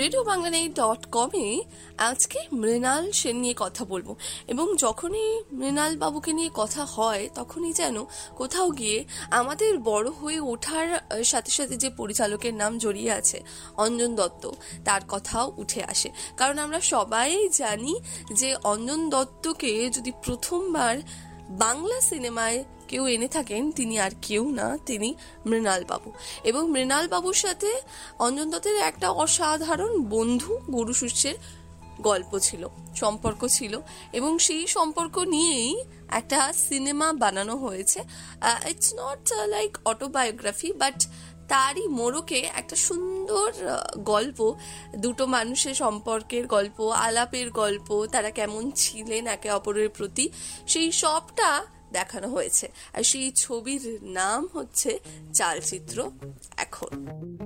RadioBanglaNet.com-এ আজকে মৃণাল সেন নিয়ে কথা বলবো। এবং যখনই মৃণাল বাবুকে নিয়ে কথা হয় তখনই যেন কোথাও গিয়ে আমাদের বড় হয়ে ওঠার সাথে সাথে যে পরিচালকের নাম জড়িয়ে আছে অঞ্জন দত্ত, তার কথাও উঠে আসে। কারণ আমরা সবাই জানি যে অঞ্জন দত্তকে যদি প্রথমবার বাংলা সিনেমায় কেউ এনে থাকেন তিনি আর কেউ না, তিনি মৃণাল বাবু। এবং মৃণাল বাবুর সাথে অঞ্জন দত্তের একটা অসাধারণ বন্ধু গুরু শিষ্যের গল্প ছিল, সম্পর্ক ছিল, এবং সেই সম্পর্ক নিয়েই একটা সিনেমা বানানো হয়েছে। It's not like autobiography, but তারই মোড়কে একটা সুন্দর গল্প, দুটো মানুষের সম্পর্কের গল্প, আলাপের গল্প, তারা কেমন ছিলেন একে অপরের প্রতি, সেই সবটা দেখানো হয়েছে। আর সেই ছবির নাম হচ্ছে চালচিত্র এখন।